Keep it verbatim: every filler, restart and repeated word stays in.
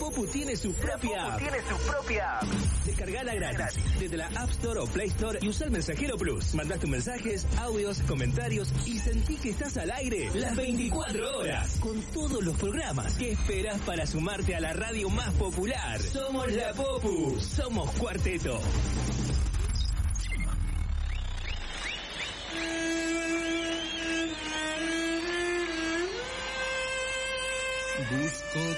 Popu tiene su propia app. Tiene su propia app. Descargala gratis desde la App Store o Play Store y usa el Mensajero Plus. Mandá tus mensajes, audios, comentarios y sentí que estás al aire las veinticuatro horas con todos los programas. ¿Qué esperas para sumarte a la radio más popular? Somos la Popu. Somos Cuarteto. Busco